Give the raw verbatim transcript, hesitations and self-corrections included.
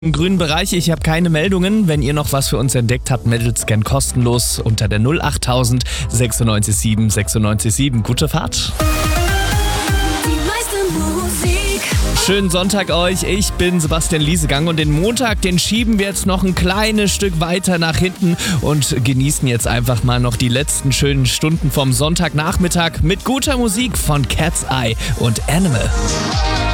Im grünen Bereich, ich habe keine Meldungen. Wenn ihr noch was für uns entdeckt habt, meldet gern kostenlos unter der null acht tausend sechsundneunzig sieben sechsundneunzig sieben. Gute Fahrt. Die meiste Musik. Schönen Sonntag euch, ich bin Sebastian Liesegang und den Montag, den schieben wir jetzt noch ein kleines Stück weiter nach hinten und genießen jetzt einfach mal noch die letzten schönen Stunden vom Sonntagnachmittag mit guter Musik von Cat's Eye und Animal.